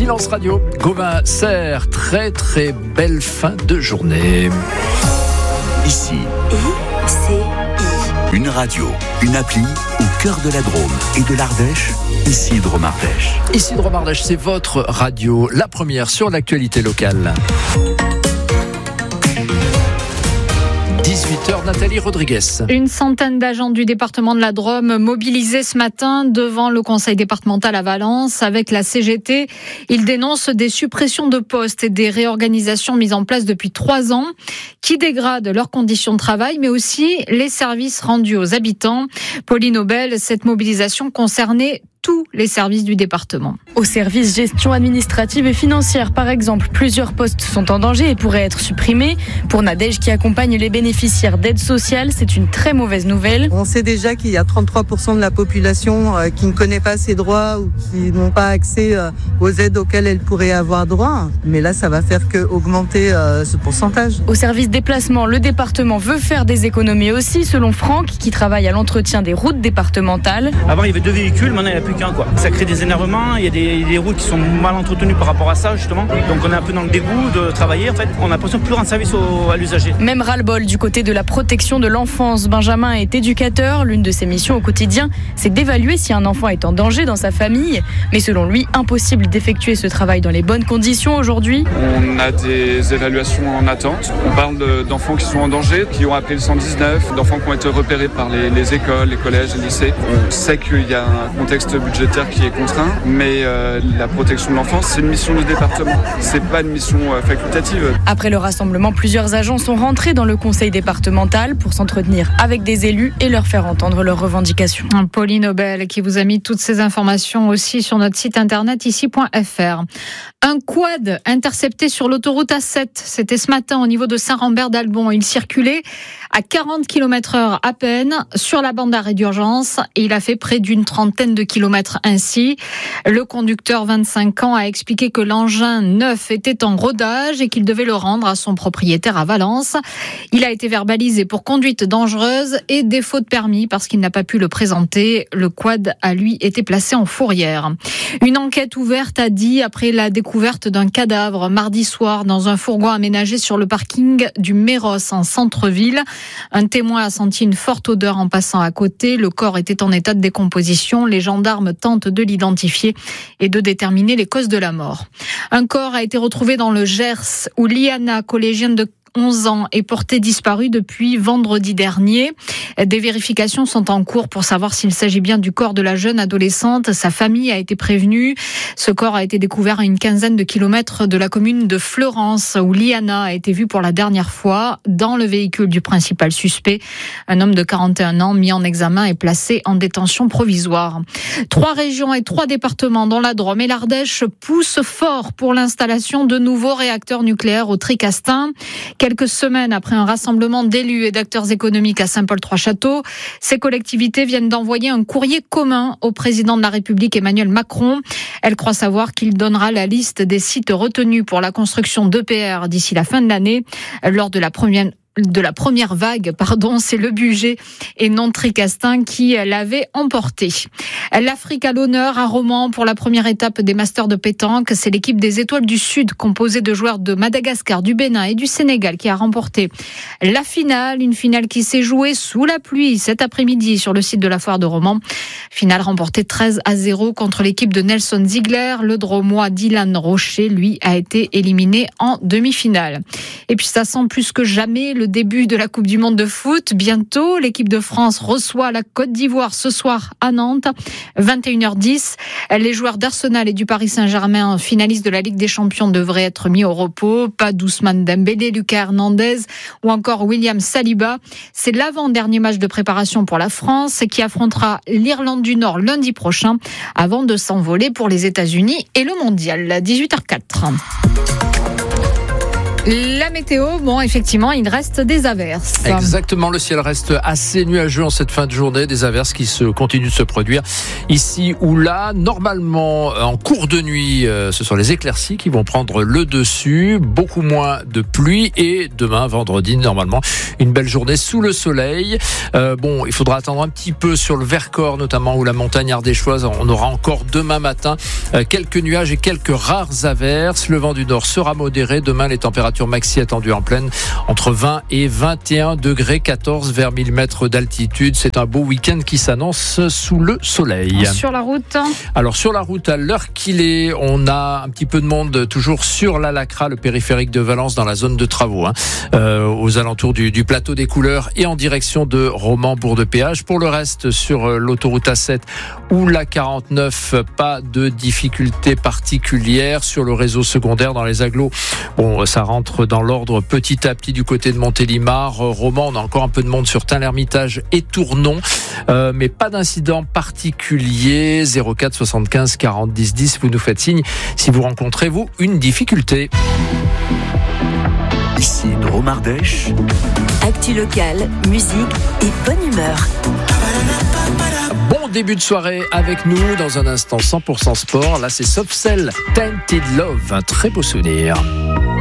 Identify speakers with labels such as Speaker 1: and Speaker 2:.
Speaker 1: Silence Radio, Gauvin Serre, très très belle fin de journée.
Speaker 2: Ici, une radio, une appli au cœur de la Drôme et de l'Ardèche. Ici Drôme Ardèche.
Speaker 1: Ici Drôme Ardèche, c'est votre radio, la première sur l'actualité locale. 18h, Nathalie Rodriguez.
Speaker 3: Une centaine d'agents du département de la Drôme mobilisés ce matin devant le conseil départemental à Valence avec la CGT. Ils dénoncent des suppressions de postes et des réorganisations mises en place depuis 3 ans qui dégradent leurs conditions de travail, mais aussi les services rendus aux habitants. Pauline Aubel, cette mobilisation concernait tous les services du département.
Speaker 4: Au service gestion administrative et financière, par exemple, plusieurs postes sont en danger et pourraient être supprimés. Pour Nadège, qui accompagne les bénéficiaires d'aide sociale, c'est une très mauvaise nouvelle.
Speaker 5: On sait déjà qu'il y a 33% de la population qui ne connaît pas ses droits ou qui n'ont pas accès aux aides auxquelles elle pourrait avoir droit. Mais là, ça va faire qu'augmenter ce pourcentage.
Speaker 4: Au service déplacement, le département veut faire des économies aussi, selon Franck, qui travaille à l'entretien des routes départementales.
Speaker 6: Avant, il y avait 2 véhicules, maintenant il n'y en a plus qu'un. Ça crée des énervements, il y a des routes qui sont mal entretenues par rapport à ça, justement. Donc on est un peu dans le dégoût de travailler. En fait, on a l'impression de plus rendre service à l'usager.
Speaker 4: Même ras-le-bol du côté de la protection de l'enfance. Benjamin est éducateur. L'une de ses missions au quotidien, c'est d'évaluer si un enfant est en danger dans sa famille. Mais selon lui, impossible d'effectuer ce travail dans les bonnes conditions aujourd'hui.
Speaker 7: On a des évaluations en attente. On parle d'enfants qui sont en danger, qui ont appelé le 119, d'enfants qui ont été repérés par les écoles, les collèges, les lycées. On sait qu'il y a un contexte budgétaire qui est contraint, mais la protection de l'enfance, c'est une mission du département. C'est pas une mission facultative.
Speaker 4: Après le rassemblement, plusieurs agents sont rentrés dans le conseil départemental pour s'entretenir avec des élus et leur faire entendre leurs revendications.
Speaker 3: Pauline Aubel qui vous a mis toutes ces informations aussi sur notre site internet ici.fr. Un quad intercepté sur l'autoroute A7. C'était ce matin au niveau de Saint-Rambert-d'Albon. Il circulait à 40 km/h à peine sur la bande d'arrêt d'urgence et il a fait près d'une trentaine de kilomètres ainsi. Le conducteur, 25 ans, a expliqué que l'engin neuf était en rodage et qu'il devait le rendre à son propriétaire à Valence. Il a été verbalisé pour conduite dangereuse et défaut de permis parce qu'il n'a pas pu le présenter. Le quad a lui été placé en fourrière. Une enquête ouverte à Die après la découverte d'un cadavre mardi soir dans un fourgon aménagé sur le parking du Méros en centre-ville. Un témoin a senti une forte odeur en passant à côté. Le corps était en état de décomposition. Les gendarmes tentent de l'identifier et de déterminer les causes de la mort. Un corps a été retrouvé dans le Gers où Liana, collégienne de 11 ans, est portée disparue depuis vendredi dernier. Des vérifications sont en cours pour savoir s'il s'agit bien du corps de la jeune adolescente. Sa famille a été prévenue. Ce corps a été découvert à une quinzaine de kilomètres de la commune de Fleurance, où Liana a été vue pour la dernière fois dans le véhicule du principal suspect. Un homme de 41 ans mis en examen et placé en détention provisoire. 3 régions et 3 départements dans la Drôme et l'Ardèche poussent fort pour l'installation de nouveaux réacteurs nucléaires au Tricastin. Quelques semaines après un rassemblement d'élus et d'acteurs économiques à Saint-Paul-Trois-Châteaux, ces collectivités viennent d'envoyer un courrier commun au président de la République Emmanuel Macron. Elles croient savoir qu'il donnera la liste des sites retenus pour la construction d'EPR d'ici la fin de l'année. Lors de la première vague, c'est le budget et non Tricastin qui l'avait emporté. L'Afrique à l'honneur à Romans pour la première étape des Masters de pétanque. C'est l'équipe des Étoiles du Sud, composée de joueurs de Madagascar, du Bénin et du Sénégal, qui a remporté la finale. Une finale qui s'est jouée sous la pluie cet après-midi sur le site de la foire de Romans. Finale remportée 13-0 contre l'équipe de Nelson Ziegler. Le Dromois Dylan Rocher, lui, a été éliminé en demi-finale. Et puis ça sent plus que jamais le début de la Coupe du Monde de foot. Bientôt, l'équipe de France reçoit la Côte d'Ivoire ce soir à Nantes, 21h10. Les joueurs d'Arsenal et du Paris Saint-Germain, finalistes de la Ligue des Champions, devraient être mis au repos. Pas d'Ousmane Dembélé, Lucas Hernandez ou encore William Saliba. C'est l'avant-dernier match de préparation pour la France qui affrontera l'Irlande du Nord lundi prochain avant de s'envoler pour les États-Unis et le Mondial. 18h04. La météo, bon, effectivement, il reste des averses.
Speaker 1: Exactement, le ciel reste assez nuageux en cette fin de journée, des averses qui continuent de se produire ici ou là. Normalement, en cours de nuit, ce sont les éclaircies qui vont prendre le dessus, beaucoup moins de pluie et demain, vendredi, normalement, une belle journée sous le soleil. Il faudra attendre un petit peu sur le Vercors, notamment, ou la montagne ardéchoise. On aura encore demain matin quelques nuages et quelques rares averses. Le vent du nord sera modéré. Demain, les températures maxi attendues en pleine entre 20 et 21 degrés, 14 vers 1000 mètres d'altitude. C'est un beau week-end qui s'annonce sous le soleil.
Speaker 3: Sur la route?
Speaker 1: Alors, sur la route, à l'heure qu'il est, on a un petit peu de monde toujours sur la Lacra, le périphérique de Valence, dans la zone de travaux, aux alentours du plateau des Couleurs et en direction de Romans, bourg de péage. Pour le reste, sur l'autoroute A7 ou la 49, pas de difficultés particulières. Sur le réseau secondaire, dans les agglos, ça rentre dans l'ordre petit à petit du côté de Montélimar. Romans, on a encore un peu de monde sur Tain-l'Hermitage et Tournon, mais pas d'incident particulier. 04 75 40 10 10, vous nous faites signe si vous rencontrez, vous, une difficulté.
Speaker 2: Ici Drôme Ardèche.
Speaker 8: Actu locale, musique et bonne humeur.
Speaker 1: Bon début de soirée avec nous. Dans un instant, 100% sport. Là, c'est Soft Cell, Tainted Love. Un très beau souvenir.